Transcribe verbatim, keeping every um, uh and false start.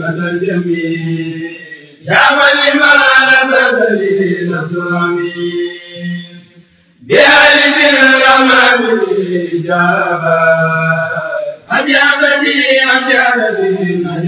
الجميل يا من ما نزل لي نصرني بألف الرحمن إجابة أجابتي أجابتي